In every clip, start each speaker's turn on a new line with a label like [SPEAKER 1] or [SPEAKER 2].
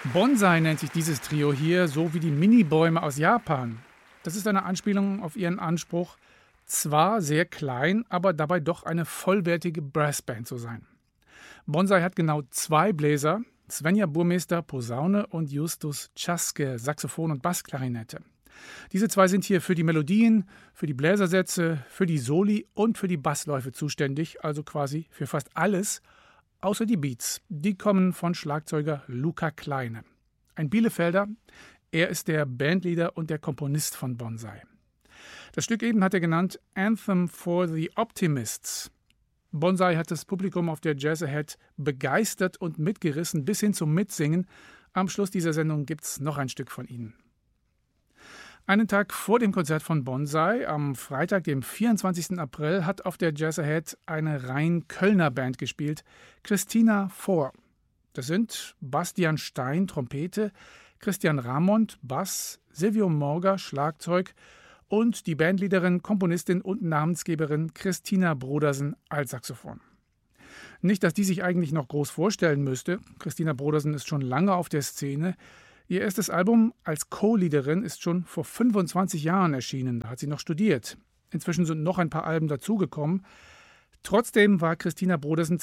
[SPEAKER 1] Bonsai nennt sich dieses Trio hier, so wie die Minibäume aus Japan. Das ist eine Anspielung auf ihren Anspruch, zwar sehr klein, aber dabei doch eine vollwertige Brassband zu sein. Bonsai hat genau 2 Bläser, Svenja Burmester Posaune und Justus Czaske Saxophon und Bassklarinette. Diese 2 sind hier für die Melodien, für die Bläsersätze, für die Soli und für die Bassläufe zuständig, also quasi für fast alles, außer die Beats. Die kommen von Schlagzeuger Luca Kleine. Ein Bielefelder, er ist der Bandleader und der Komponist von Bonsai. Das Stück eben hat er genannt Anthem for the Optimists. Bonsai hat das Publikum auf der Jazz Ahead begeistert und mitgerissen bis hin zum Mitsingen. Am Schluss dieser Sendung gibt's noch ein Stück von ihnen. Einen Tag vor dem Konzert von Bonsai, am Freitag, dem 24. April, hat auf der Jazz Ahead eine rein Kölner Band gespielt, Christina 4. Das sind Bastian Stein, Trompete, Christian Ramond, Bass, Silvio Morga, Schlagzeug und die Bandleaderin, Komponistin und Namensgeberin Christina Brodersen, Altsaxophon. Nicht, dass die sich eigentlich noch groß vorstellen müsste. Christina Brodersen ist schon lange auf der Szene. Ihr erstes Album als Co-Leaderin ist schon vor 25 Jahren erschienen. Da hat sie noch studiert. Inzwischen sind noch ein paar Alben dazugekommen. Trotzdem war Christina Brodersen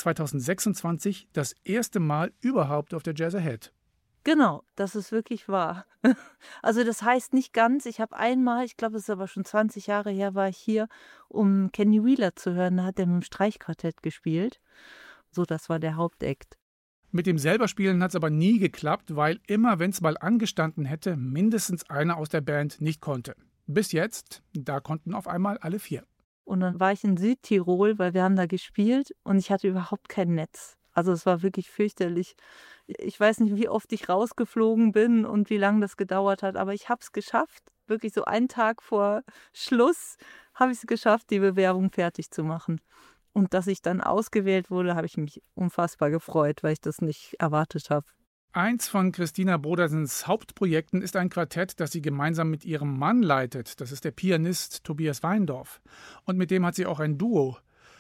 [SPEAKER 1] 2026 das erste Mal überhaupt auf der Jazz Ahead.
[SPEAKER 2] Genau, das ist wirklich wahr. Also das heißt nicht ganz, ich habe einmal, ich glaube, es ist aber schon 20 Jahre her, war ich hier, um Kenny Wheeler zu hören. Da hat er mit dem Streichquartett gespielt. So, das war der Hauptakt.
[SPEAKER 1] Mit dem selber Spielen hat es aber nie geklappt, weil immer, wenn es mal angestanden hätte, mindestens einer aus der Band nicht konnte. Bis jetzt, da konnten auf einmal alle 4.
[SPEAKER 2] Und dann war ich in Südtirol, weil wir haben da gespielt und ich hatte überhaupt kein Netz. Also es war wirklich fürchterlich. Ich weiß nicht, wie oft ich rausgeflogen bin und wie lange das gedauert hat, aber ich habe es geschafft. Wirklich so einen Tag vor Schluss habe ich es geschafft, die Bewerbung fertig zu machen. Und dass ich dann ausgewählt wurde, habe ich mich unfassbar gefreut, weil ich das nicht erwartet habe.
[SPEAKER 1] Eins von Christina Brodersens Hauptprojekten ist ein Quartett, das sie gemeinsam mit ihrem Mann leitet. Das ist der Pianist Tobias Weindorf. Und mit dem hat sie auch ein Duo.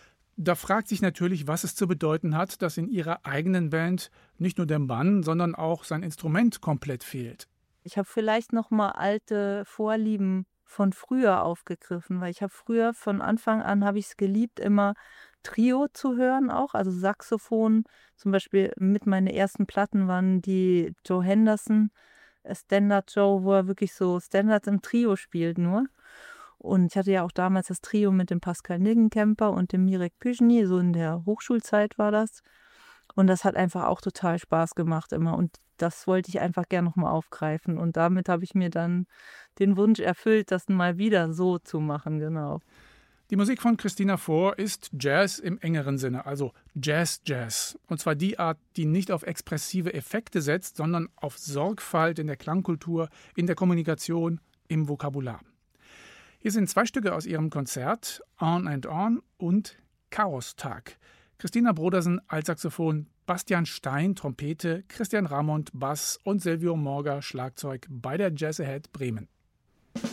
[SPEAKER 1] Da fragt sich natürlich, was es zu bedeuten hat, dass in ihrer eigenen Band nicht nur der Mann, sondern auch sein Instrument komplett fehlt.
[SPEAKER 2] Ich habe vielleicht noch mal alte Vorlieben von früher aufgegriffen, weil ich habe früher von Anfang an habe ich es geliebt, immer Trio zu hören auch, also Saxophon. Zum Beispiel mit meinen ersten Platten waren die Joe Henderson, Standard Joe, wo er wirklich so Standards im Trio spielt nur. Und ich hatte ja auch damals das Trio mit dem Pascal Niggenkemper und dem Mirek Pyschny, so in der Hochschulzeit war das. Und das hat einfach auch total Spaß gemacht immer. Und das wollte ich einfach gerne nochmal aufgreifen. Und damit habe ich mir dann den Wunsch erfüllt, das mal wieder so zu machen, genau.
[SPEAKER 1] Die Musik von Christina 4 ist Jazz im engeren Sinne, also Jazz-Jazz. Und zwar die Art, die nicht auf expressive Effekte setzt, sondern auf Sorgfalt in der Klangkultur, in der Kommunikation, im Vokabular. Hier sind 2 Stücke aus ihrem Konzert, On and On und Chaostag. Christina Brodersen, Altsaxophon, Bastian Stein, Trompete, Christian Ramond, Bass und Silvio Morga, Schlagzeug bei der Jazz Ahead Bremen.